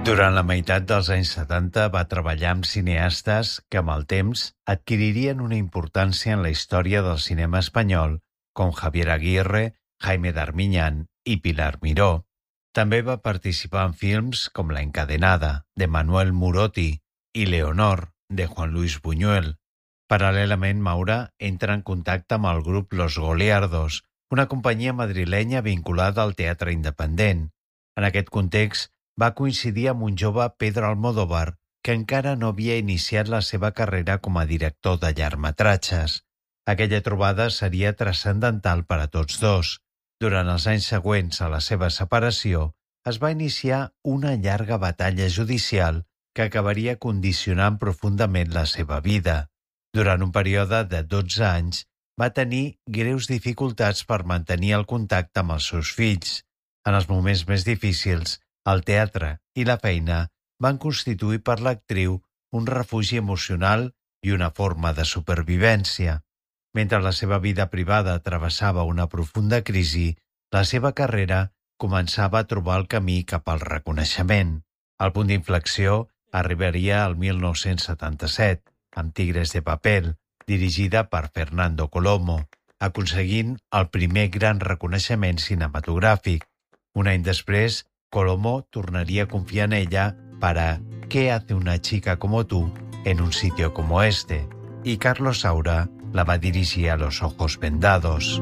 Durant la meitat dels anys 70 va treballar amb cineastes que amb el temps adquiririen una importància en la història del cinema espanyol, com Javier Aguirre, Jaime Darmiñán i Pilar Miró. També va participar en films com La encadenada, de Manuel Murotti, i Leonor, de Juan Luis Buñuel. Paral·lelament, Maura entra en contacte amb el grup Los Goliardos, una companyia madrilenya vinculada al teatre independent. En aquest context, va coincidir amb un jove Pedro Almodóvar que encara no havia iniciat la seva carrera com a director de llargmetratges. Aquella trobada seria transcendental per a tots dos. Durant els anys següents a la seva separació, es va iniciar una llarga batalla judicial que acabaria condicionant profundament la seva vida. Durant un període de 12 anys, va tenir greus dificultats per mantenir el contacte amb els seus fills. En els moments més difícils, el teatre i la feina van constituir per l'actriu un refugi emocional i una forma de supervivència. Mentre la seva vida privada travessava una profunda crisi, la seva carrera començava a trobar el camí cap al reconeixement. El punt d'inflexió arribaria al 1977, amb Tigres de Papel, dirigida per Fernando Colomo, aconseguint el primer gran reconeixement cinematogràfic. Un any després, Colomo tornaría a confiar en ella para ¿Qué hace una chica como tú en un sitio como este? Y Carlos Saura la va dirigir a Los ojos vendados.